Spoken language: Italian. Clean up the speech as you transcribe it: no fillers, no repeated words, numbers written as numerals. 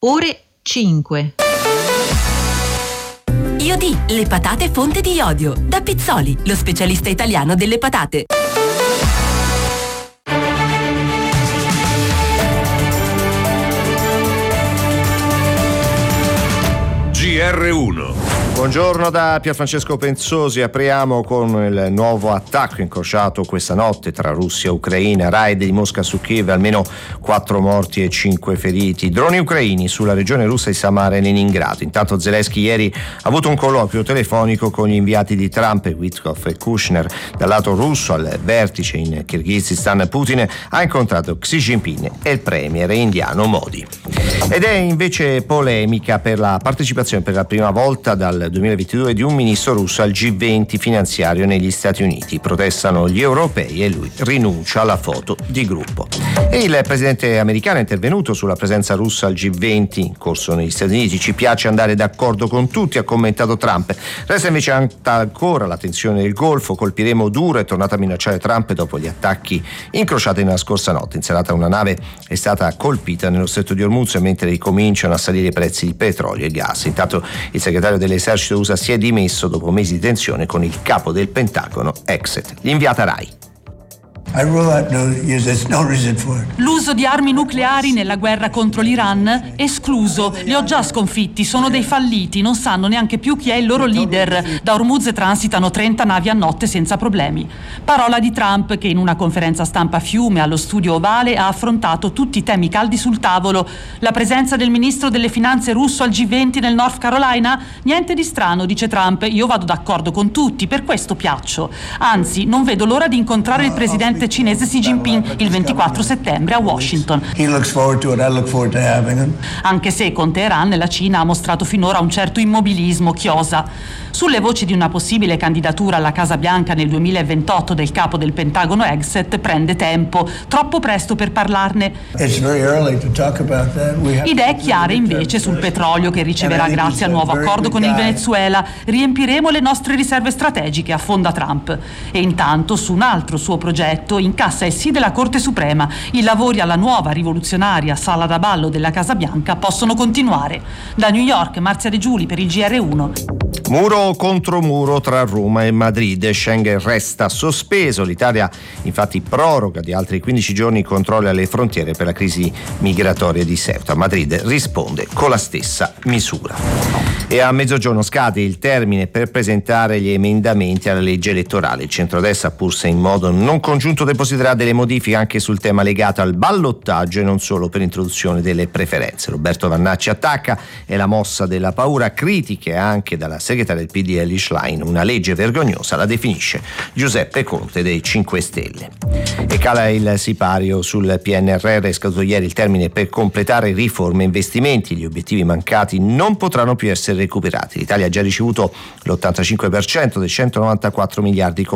ore 5. Iodì, le patate fonte di iodio. Da Pizzoli, lo specialista italiano delle patate. GR1. Buongiorno da Pierfrancesco Penzosi. Apriamo con il nuovo attacco incrociato questa notte tra Russia e Ucraina. Raid di Mosca su Kiev, almeno 4 morti e 5 feriti. Droni ucraini sulla regione russa di Samara e Leningrado. Intanto Zelensky ieri ha avuto un colloquio telefonico con gli inviati di Trump, Witkoff e Kushner. Dal lato russo, al vertice in Kirghizistan, Putin ha incontrato Xi Jinping e il premier indiano Modi. Ed è invece polemica per la partecipazione per la prima volta dal 2022 di un ministro russo al G20 finanziario negli Stati Uniti. Protestano gli europei e lui rinuncia alla foto di gruppo. E il presidente americano è intervenuto sulla presenza russa al G20 in corso negli Stati Uniti. Ci piace andare d'accordo con tutti, ha commentato Trump. Resta invece ancora la tensione del Golfo. Colpiremo duro, è tornato a minacciare Trump dopo gli attacchi incrociati nella scorsa notte. In serata una nave è stata colpita nello stretto di Hormuz mentre ricominciano a salire i prezzi di petrolio e gas. Intanto il segretario dell'esercito USA si è dimesso dopo mesi di tensione con il capo del Pentagono, Exet. L'inviata Rai. L'uso di armi nucleari nella guerra contro l'Iran? Escluso. Li ho già sconfitti, sono dei falliti, non sanno neanche più chi è il loro leader. Da Hormuz transitano 30 navi a notte senza problemi. Parola di Trump che in una conferenza stampa a Fiume allo studio Ovale ha affrontato tutti i temi caldi sul tavolo. La presenza del ministro delle finanze russo al G20 nel North Carolina? Niente di strano, dice Trump, io vado d'accordo con tutti, per questo piaccio. Anzi, non vedo l'ora di incontrare il presidente cinese Xi Jinping il 24 settembre a Washington. Anche se con Teheran la Cina ha mostrato finora un certo immobilismo, chiosa. Sulle voci di una possibile candidatura alla Casa Bianca nel 2028 del capo del Pentagono Exet prende tempo, troppo presto per parlarne. Idee chiare invece sul petrolio che riceverà grazie al nuovo accordo con il Venezuela. Riempiremo le nostre riserve strategiche, affonda Trump. E intanto su un altro suo progetto incassa il sì della Corte Suprema. I lavori alla nuova rivoluzionaria sala da ballo della Casa Bianca possono continuare. Da New York, Marzia De Giuli per il GR1. Muro contro muro tra Roma e Madrid. Schengen resta sospeso. L'Italia infatti proroga di altri 15 giorni i controlli alle frontiere per la crisi migratoria di Ceuta. Madrid risponde con la stessa misura. E a mezzogiorno scade il termine per presentare gli emendamenti alla legge elettorale. Il centrodestra, pur se in modo non congiunto, depositerà delle modifiche anche sul tema legato al ballottaggio e non solo per l'introduzione delle preferenze. Roberto Vannacci attacca, è la mossa della paura, critiche anche dalla segretaria del PD Elly Schlein. Una legge vergognosa, la definisce Giuseppe Conte dei 5 Stelle. E cala il sipario sul PNRR, è scaduto ieri il termine per completare riforme e investimenti. Gli obiettivi mancati non potranno più essere recuperati. L'Italia ha già ricevuto l'85% dei 194 miliardi